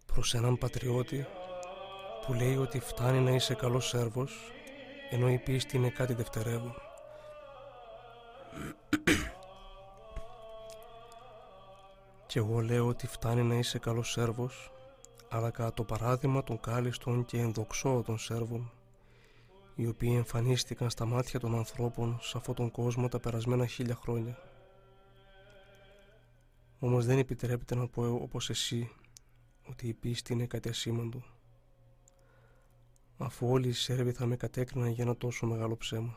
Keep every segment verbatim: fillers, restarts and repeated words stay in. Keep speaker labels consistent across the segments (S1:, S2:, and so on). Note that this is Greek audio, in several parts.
S1: προς έναν πατριώτη που λέει ότι φτάνει να είσαι καλός Σέρβος, ενώ η πίστη είναι κάτι δευτερεύον. Κι εγώ λέω ότι φτάνει να είσαι καλός Σέρβος, αλλά κατά το παράδειγμα των κάλλιστων και ενδοξώων Σέρβων, οι οποίοι εμφανίστηκαν στα μάτια των ανθρώπων σε αυτόν τον κόσμο τα περασμένα χίλια χρόνια. Όμως δεν επιτρέπεται να πω όπως εσύ ότι η πίστη είναι κάτι ασήμαντο, αφού όλοι οι Σέρβοι θα με κατέκριναν για ένα τόσο μεγάλο ψέμα.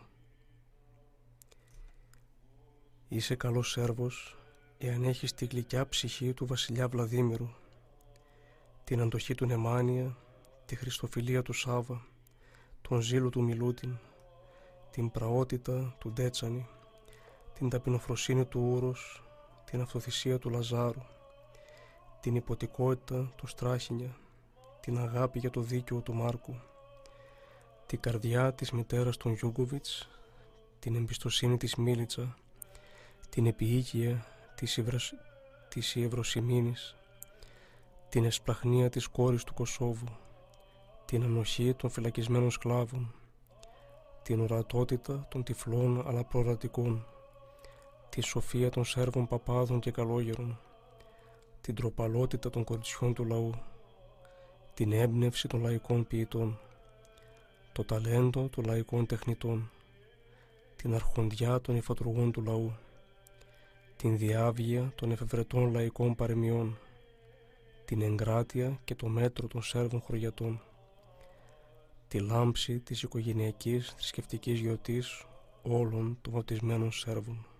S1: Είσαι καλός Σέρβος εάν έχεις τη γλυκιά ψυχή του βασιλιά Βλαδίμηρου, την αντοχή του Νεμάνια, τη χριστοφιλία του Σάβα, τον ζήλο του Μιλούτιν, την πραότητα του Ντέτσανη, την ταπεινοφροσύνη του Ούρος, την αυτοθυσία του Λαζάρου, την υποτικότητα του Στράχινια, την αγάπη για το δίκαιο του Μάρκου, την καρδιά της μητέρας των Γιούγκοβιτς, την εμπιστοσύνη της Μίλιτσα, την επιοίκεια της, Ιβρασ... της Ιευροσημίνης, την εσπλαχνία της κόρης του Κωσόβου, την ανοχή των φυλακισμένων σκλάβων, την ορατότητα των τυφλών αλλά προορατικών, τη σοφία των Σέρβων παπάδων και καλόγερων, την τροπαλότητα των κοριτσιών του λαού, την έμπνευση των λαϊκών ποιητών, το ταλέντο των λαϊκών τεχνητών, την αρχοντιά των υφατουργών του λαού, την διάβγεια των εφευρετών λαϊκών παρεμιών, την εγκράτεια και το μέτρο των Σέρβων χωριατών, τη λάμψη της οικογενειακής θρησκευτικής γιορτής όλων των βαπτισμένων Σέρβων.